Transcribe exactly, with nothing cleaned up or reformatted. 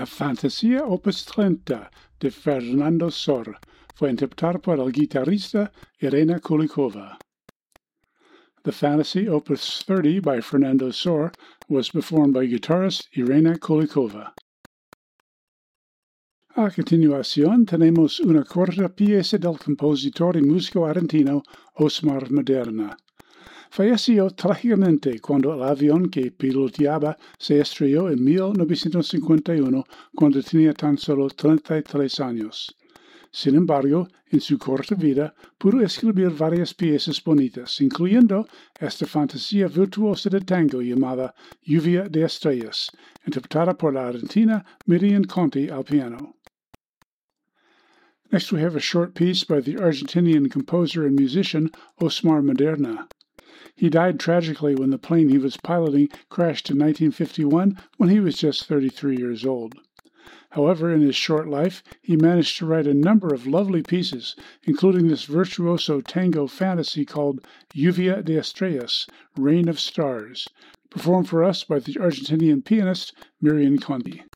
La Fantasía Opus treinta de Fernando Sor fue interpretada por el guitarrista Irena Kulikova. The Fantasy Opus thirty by Fernando Sor was performed by guitarist Irena Kulikova. A continuación tenemos una corta pieza del compositor y músico argentino Osmar Maderna. Falleció trágicamente cuando el avión que piloteaba se estrelló en mil novecientos cincuenta y uno cuando tenía tan solo treinta y tres años. Sin embargo, en su corta vida pudo escribir varias piezas bonitas, incluyendo esta fantasía virtuosa de tango llamada Lluvia de Estrellas, interpretada por la argentina Miriam Conti al piano. Next we have a short piece by the Argentinian composer and musician Osmar Maderna. He died tragically when the plane he was piloting crashed in nineteen fifty-one when he was just thirty-three years old. However, in his short life, he managed to write a number of lovely pieces, including this virtuoso tango fantasy called Lluvia de Estrellas, Rain of Stars, performed for us by the Argentinian pianist Miriam Conti.